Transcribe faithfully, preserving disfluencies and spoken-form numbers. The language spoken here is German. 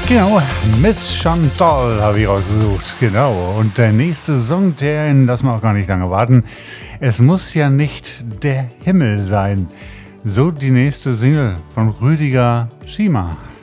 Genau, Miss Chantal habe ich rausgesucht, genau. Und der nächste Song, der, lass mal auch gar nicht lange warten, es muss ja nicht der Himmel sein. So die nächste Single von Rüdiger Schiemer.